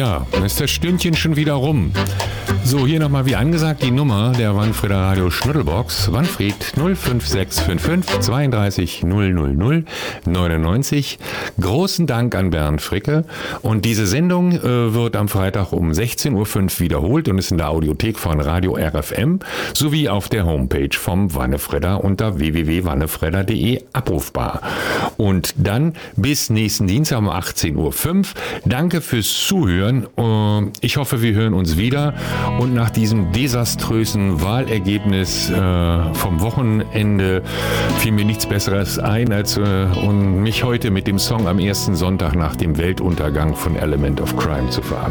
Ja, dann ist das Stündchen schon wieder rum. So, hier nochmal wie angesagt die Nummer der Wanfrieder Radio Schnuddelbox. Wanfried 05655 32 000 99. Großen Dank an Bernd Fricke. Und diese Sendung wird am Freitag um 16.05 Uhr wiederholt und ist in der Audiothek von Radio RFM sowie auf der Homepage vom Wannefredder unter www.wannefredder.de abrufbar. Und dann bis nächsten Dienstag um 18.05 Uhr. Danke fürs Zuhören. Ich hoffe, wir hören uns wieder. Und nach diesem desaströsen Wahlergebnis vom Wochenende fiel mir nichts Besseres ein, als mich heute mit dem Song am ersten Sonntag nach dem Weltuntergang von Element of Crime zu verabschieden.